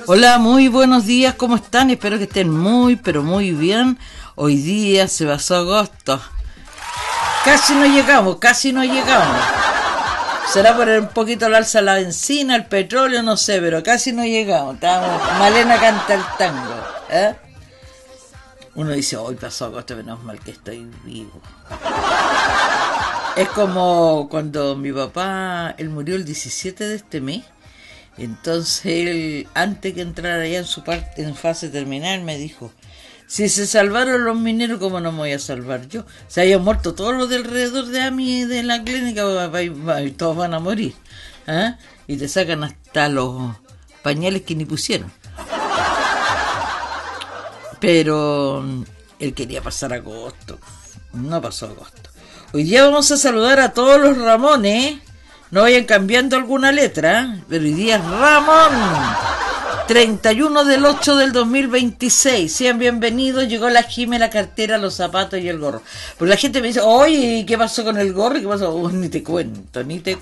Hola, muy buenos días, ¿cómo están? Espero que estén muy, pero muy bien. Hoy día se pasó agosto. Casi no llegamos. Será por un poquito el alza de la benzina, el petróleo, no sé, pero casi no llegamos. Malena canta el tango, ¿eh? Uno dice, hoy pasó agosto, menos mal que estoy vivo. Es como cuando mi papá, él murió el 17 de este mes. Entonces él, antes que entrara ya en su parte, en fase terminal, me dijo, si se salvaron los mineros, ¿cómo no me voy a salvar yo? Se habían muerto todos los de alrededor de mí, de la clínica, y todos van a morir, ¿eh? Y te sacan hasta los pañales que ni pusieron. Pero él quería pasar agosto, no pasó agosto. Hoy día vamos a saludar a todos los Ramones. No vayan cambiando alguna letra, pero hoy día es Ramón, 31 del 8 del 2026. Sean bienvenidos. Llegó la Jime, la cartera, los zapatos y el gorro. Porque la gente me dice, oye, ¿qué pasó con el gorro? ¿Qué pasó? Ni te cuento.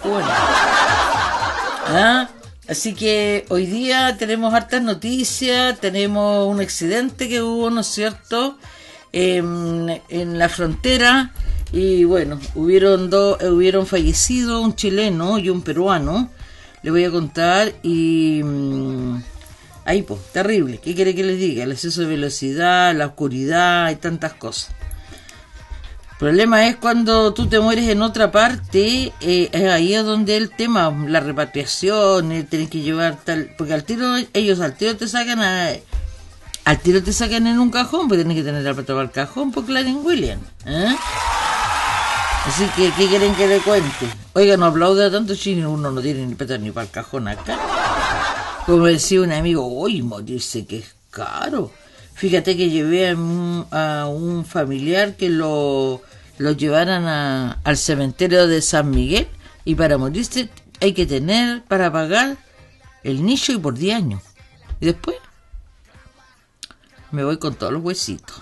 ¿Ah? Así que hoy día tenemos hartas noticias. Tenemos un accidente que hubo, ¿no es cierto?, en la frontera. Y bueno, hubieron fallecido un chileno y un peruano. Le voy a contar. Y ahí pues, terrible. ¿Qué quiere que les diga? El exceso de velocidad, la oscuridad y tantas cosas. El problema es cuando tú te mueres en otra parte. Es ahí es donde el tema, la repatriación, tienen que llevar tal. Porque al tiro te sacan al tiro te sacan en un cajón, pues tienes que tener la plata para el cajón, por Clarence Williams, ¿eh? Así que, ¿qué quieren que le cuente? Oiga, no aplauda tanto si uno no tiene ni plata ni para el cajón acá. Como decía un amigo, uy, morirse que es caro. Fíjate que llevé a un familiar que lo llevaran al cementerio de San Miguel, y para morirse hay que tener para pagar el nicho y por 10 años. Y después me voy con todos los huesitos.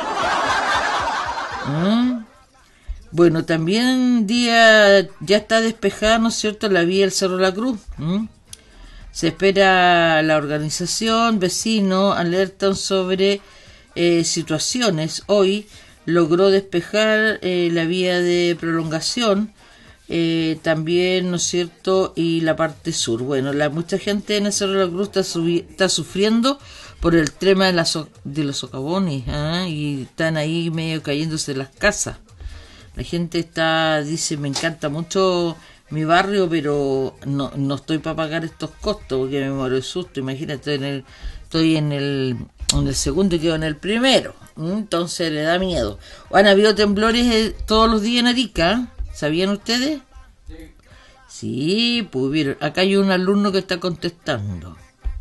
Bueno, también ya está despejada, ¿no es cierto?, la vía del Cerro La Cruz. Se espera, la organización, vecinos alertan sobre situaciones. Hoy logró despejar la vía de prolongación, también, ¿no es cierto?, y la parte sur. Bueno, mucha gente en el Cerro La Cruz está sufriendo por el tema de los socavones, y están ahí medio cayéndose las casas. La gente dice, me encanta mucho mi barrio, pero no estoy para pagar estos costos porque me muero de susto. Imagínate, estoy en el segundo y quedo en el primero. Entonces le da miedo. Han habido temblores todos los días en Arica, ¿sabían ustedes? Sí, pues acá hay un alumno que está contestando.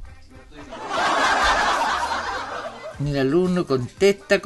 El alumno contesta.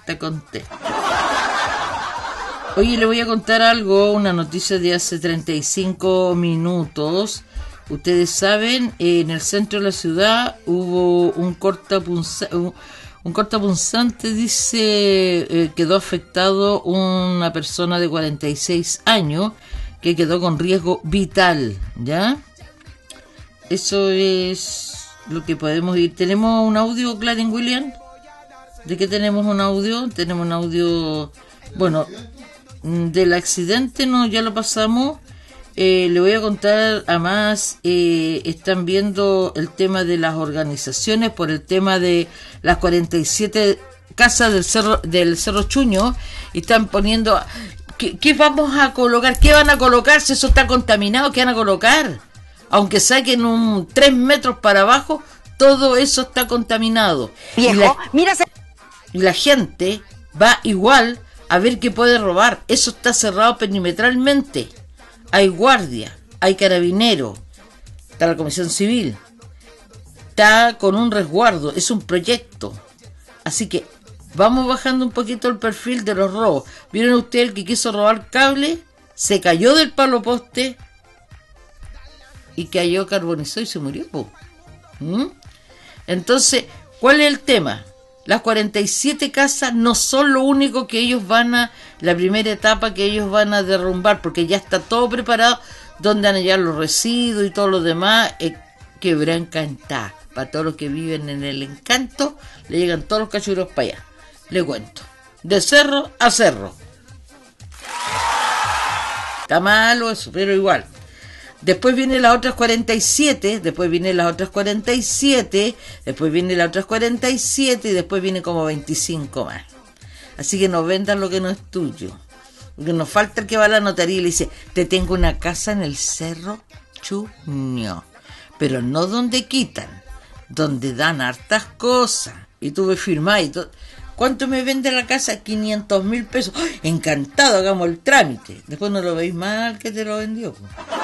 Oye, le voy a contar algo, una noticia de hace 35 minutos. Ustedes saben, en el centro de la ciudad hubo un cortapunzante, dice, quedó afectado una persona de 46 años que quedó con riesgo vital, ¿ya? Eso es lo que podemos ir. ¿Tenemos un audio, Clarence Williams? ¿De qué tenemos un audio? Tenemos un audio, bueno, del accidente, no, ya lo pasamos. Le voy a contar, además, están viendo el tema de las organizaciones por el tema de las 47 casas del Cerro Chuño, y están poniendo, ¿qué vamos a colocar? ¿Qué van a colocar si eso está contaminado? ¿Qué van a colocar? Aunque saquen 3 metros para abajo, todo eso está contaminado. Viejo, y la gente va igual a ver qué puede robar. Eso está cerrado perimetralmente. Hay guardia, hay carabinero, está la Comisión Civil, está con un resguardo, es un proyecto. Así que vamos bajando un poquito el perfil de los robos. ¿Vieron ustedes el que quiso robar cable? Se cayó del palo poste y cayó, carbonizó y se murió. Entonces, ¿cuál es el tema? Las 47 casas no son lo único que ellos la primera etapa que ellos van a derrumbar, porque ya está todo preparado, donde van a llevar los residuos y todo lo demás, Quebrada Encantada. Para todos los que viven en el Encanto, le llegan todos los cachuros para allá. Le cuento. De cerro a cerro. Está malo eso, pero igual. Después vienen las otras 47, después vienen las otras 47, después vienen las otras 47 y después viene como 25 más. Así que no vendan lo que no es tuyo. Porque nos falta el que va a la notaría y le dice, te tengo una casa en el Cerro Chuño. Pero no donde quitan, donde dan hartas cosas. Y tú ves firmar y todo. ¿Cuánto me vende la casa? 500.000 pesos. ¡Ay, encantado, hagamos el trámite! Después no lo veis mal que te lo vendió.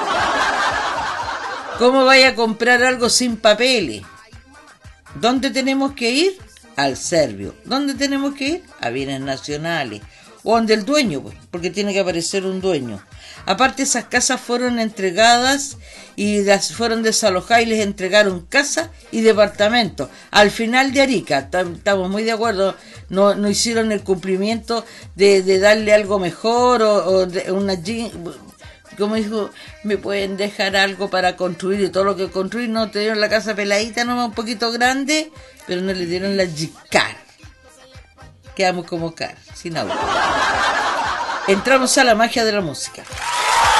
¿Cómo vaya a comprar algo sin papeles? ¿Dónde tenemos que ir? Al Servio. ¿Dónde tenemos que ir? A bienes nacionales. O donde el dueño, pues, porque tiene que aparecer un dueño. Aparte, esas casas fueron entregadas y las fueron desalojadas y les entregaron casa y departamento. Al final de Arica, estamos muy de acuerdo, no hicieron el cumplimiento de darle algo mejor o de una... Como dijo, me pueden dejar algo para construir y todo lo que construir. No, te dieron la casa peladita, nomás un poquito grande, pero no le dieron la G-Car. Quedamos como car, sin auto. Entramos a la magia de la música.